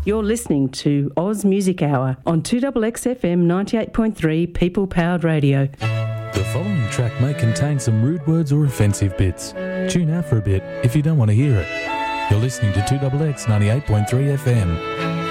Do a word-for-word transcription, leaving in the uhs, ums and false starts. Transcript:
You're listening to Oz Music Hour on two X X F M ninety-eight point three People Powered Radio. The following track may contain some rude words or offensive bits. Tune out for a bit if you don't want to hear it. You're listening to two X X ninety-eight point three F M.